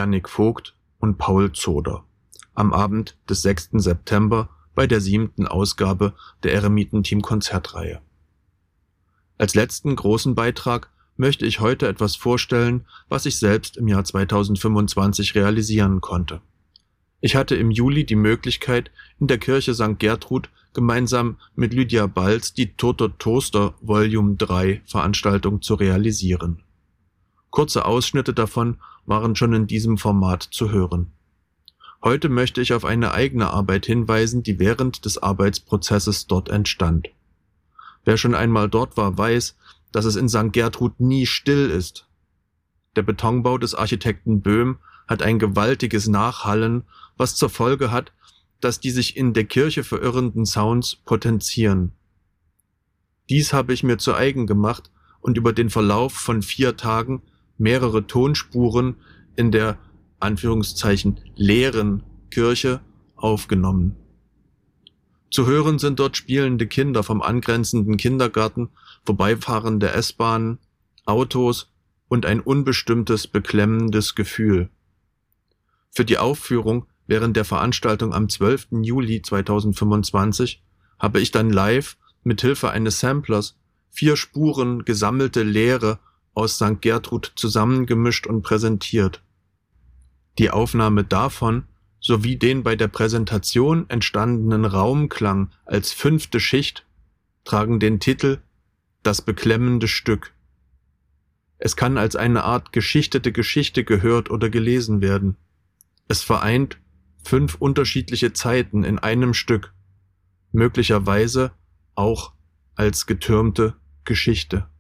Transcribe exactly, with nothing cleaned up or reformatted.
Jannik Vogt und Paul Zoder am Abend des sechsten September bei der siebten Ausgabe der Eremitenteam-Konzertreihe. Als letzten großen Beitrag möchte ich heute etwas vorstellen, was ich selbst im Jahr zweitausendfünfundzwanzig realisieren konnte. Ich hatte im Juli die Möglichkeit, in der Kirche Sankt Gertrud gemeinsam mit Lydia Balz die Toter Toaster Volume drei Veranstaltung zu realisieren. Kurze Ausschnitte davon waren schon in diesem Format zu hören. Heute möchte ich auf eine eigene Arbeit hinweisen, die während des Arbeitsprozesses dort entstand. Wer schon einmal dort war, weiß, dass es in Sankt Gertrud nie still ist. Der Betonbau des Architekten Böhm hat ein gewaltiges Nachhallen, was zur Folge hat, dass die sich in der Kirche verirrenden Sounds potenzieren. Dies habe ich mir zu eigen gemacht und über den Verlauf von vier Tagen mehrere Tonspuren in der Anführungszeichen leeren Kirche aufgenommen. Zu hören sind dort spielende Kinder vom angrenzenden Kindergarten, vorbeifahrende S-Bahnen, Autos und ein unbestimmtes, beklemmendes Gefühl. Für die Aufführung während der Veranstaltung am zwölften Juli zweitausendfünfundzwanzig habe ich dann live mit Hilfe eines Samplers vier Spuren gesammelte Leere aus Sankt Gertrud zusammengemischt und präsentiert. Die Aufnahme davon sowie den bei der Präsentation entstandenen Raumklang als fünfte Schicht tragen den Titel »Das beklemmende Stück«. Es kann als eine Art geschichtete Geschichte gehört oder gelesen werden. Es vereint fünf unterschiedliche Zeiten in einem Stück, möglicherweise auch als getürmte Geschichte.